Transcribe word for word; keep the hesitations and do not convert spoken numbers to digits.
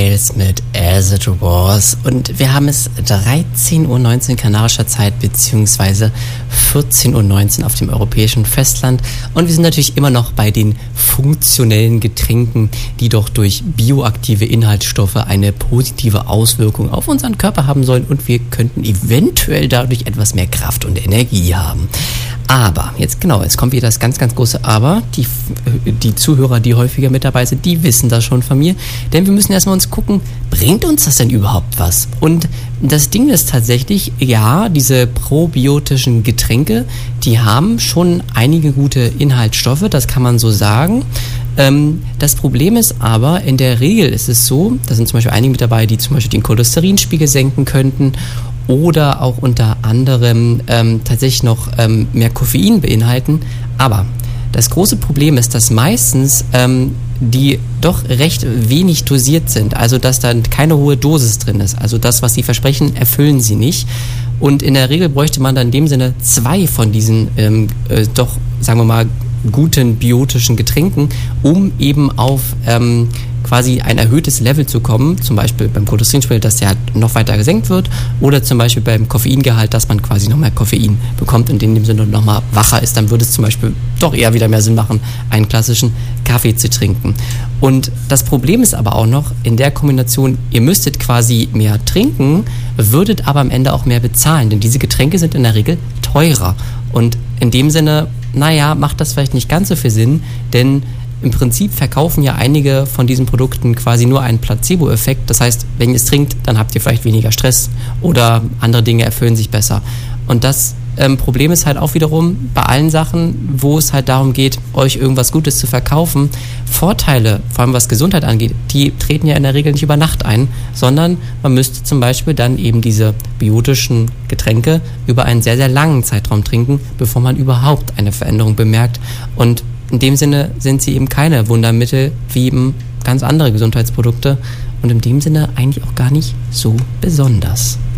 Styles mit As It Was und wir haben es dreizehn Uhr neunzehn kanarischer Zeit beziehungsweise vierzehn Uhr neunzehn auf dem europäischen Festland und wir sind natürlich immer noch bei den funktionellen Getränken, die doch durch bioaktive Inhaltsstoffe eine positive Auswirkung auf unseren Körper haben sollen und wir könnten eventuell dadurch etwas mehr Kraft und Energie haben. Aber, jetzt genau, jetzt kommt wieder das ganz, ganz große Aber. Die, die Zuhörer, die häufiger mit dabei sind, die wissen das schon von mir. Denn wir müssen erstmal uns gucken, bringt uns das denn überhaupt was? Und das Ding ist tatsächlich, ja, diese probiotischen Getränke, die haben schon einige gute Inhaltsstoffe, das kann man so sagen. Ähm, das Problem ist aber, in der Regel ist es so, da sind zum Beispiel einige mit dabei, die zum Beispiel den Cholesterinspiegel senken könnten oder auch unter anderem ähm, tatsächlich noch ähm, mehr Koffein beinhalten. Aber das große Problem ist, dass meistens ähm, die doch recht wenig dosiert sind. Also dass da keine hohe Dosis drin ist. Also das, was sie versprechen, erfüllen sie nicht. Und in der Regel bräuchte man dann in dem Sinne zwei von diesen ähm, äh, doch, sagen wir mal, guten biotischen Getränken, um eben auf ähm, quasi ein erhöhtes Level zu kommen, zum Beispiel beim Cholesterinspiegel, dass der halt noch weiter gesenkt wird oder zum Beispiel beim Koffeingehalt, dass man quasi noch mehr Koffein bekommt und in dem Sinne nochmal wacher ist, dann würde es zum Beispiel doch eher wieder mehr Sinn machen, einen klassischen Kaffee zu trinken. Und das Problem ist aber auch noch, in der Kombination, ihr müsstet quasi mehr trinken, würdet aber am Ende auch mehr bezahlen, denn diese Getränke sind in der Regel teurer und in dem Sinne, naja, macht das vielleicht nicht ganz so viel Sinn, denn im Prinzip verkaufen ja einige von diesen Produkten quasi nur einen Placebo-Effekt. Das heißt, wenn ihr es trinkt, dann habt ihr vielleicht weniger Stress oder andere Dinge erfüllen sich besser. Und das ähm, Problem ist halt auch wiederum bei allen Sachen, wo es halt darum geht, euch irgendwas Gutes zu verkaufen. Vorteile, vor allem was Gesundheit angeht, die treten ja in der Regel nicht über Nacht ein, sondern man müsste zum Beispiel dann eben diese biotischen Getränke über einen sehr, sehr langen Zeitraum trinken, bevor man überhaupt eine Veränderung bemerkt. Und in dem Sinne sind sie eben keine Wundermittel wie eben ganz andere Gesundheitsprodukte und in dem Sinne eigentlich auch gar nicht so besonders.